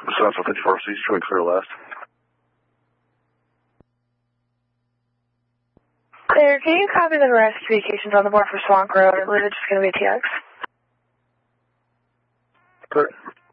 South 54 East, showing clear left. Clear, can you copy the rest communications on the board for Swank Road? I believe it's just going to be a TX. Clear.